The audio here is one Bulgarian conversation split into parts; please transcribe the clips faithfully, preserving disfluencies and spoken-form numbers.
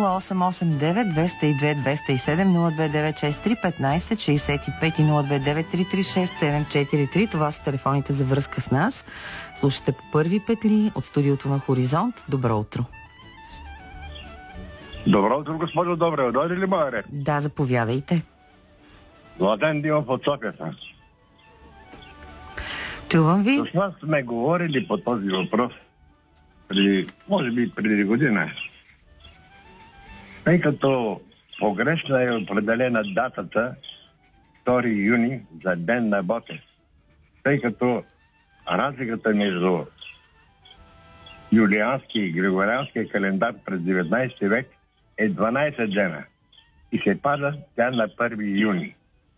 нула осем осем девет двеста и две двеста и седем, нула две девет шест три петнайсет шейсет и пет и нула две девет три три шест седем четири три. Това са телефоните за връзка с нас. Слушате по първи петли от студиото на Хоризонт. Добро утро. Добро утро, госпожо Добрева. Дойде ли моя ред? Да, заповядайте. Младен Димов от София. Чувам ви. С вас сме говорили по този въпрос преди, може би преди година. Тъй като погрешна е определена датата втори юни за ден на Ботев. Тъй като разликата между юлиански и григорианския календар през деветнайсети век е дванайсет дена и се пада тя на първи юни.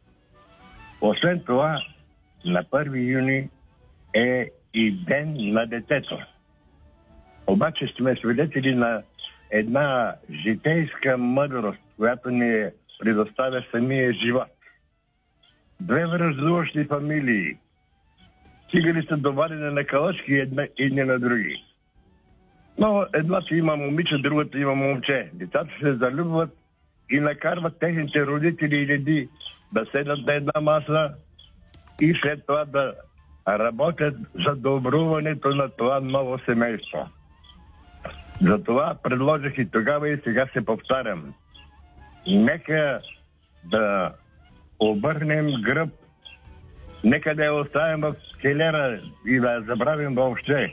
Освен това, на първи юни е и ден на детето. Обаче сме свидетели на една житейска мъдрост, която ни предоставя самия живот. Две връждуващи фамилии стигали са до вадене на калъчки едни на други. Но едната има момиче, другата има момче. Децата се залюбват и накарват техните родители и деди да седнат на една маса и след това да работят за добруването на това ново семейство. Затова предложих и тогава и сега се повтарям. Нека да обърнем гръб, нека да я оставим в келера и да я забравим въобще.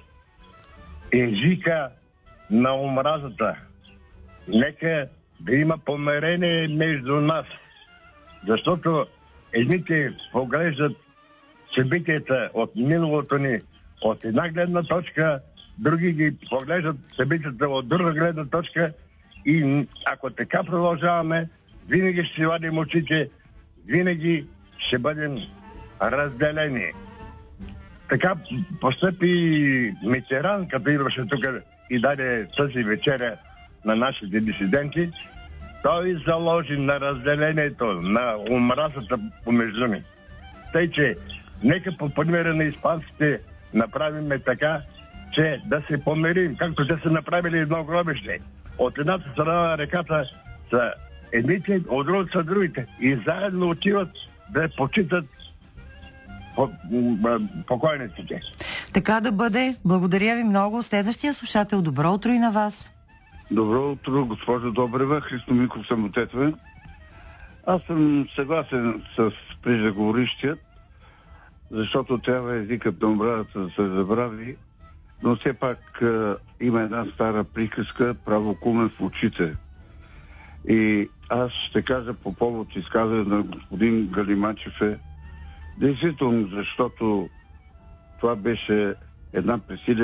Езика на омразата. Нека да има помирение между нас. Защото едните поглеждат събитията от миналото ни от една гледна точка, други ги поглеждат събитията от друга гледна точка и ако така продължаваме, винаги ще си вадим очите, винаги ще бъдем разделени. Така постъпи Митеран, като идваше тук и даде тази вечеря на нашите дисиденти. Той заложи на разделението, на омразата помежду ни. Тъй, че нека по примера на испанците направим така, че да се помирим, както те са направили едно гробище. От едната страна на реката са едните, от другата са другите. И заедно отиват да почитат покойниците. Така да бъде. Благодаря ви много. Следващия слушател, добро утро и на вас. Добро утро, госпожо Добрева. Христо Миков съм от Етве. Аз съм съгласен с преждеговорищият, защото трябва езикът на омразата да се забрави, но все пак е, има една стара приказка право кумен в очите. И аз ще кажа по повод изказване на господин Галимачев е действително, защото това беше една пресилена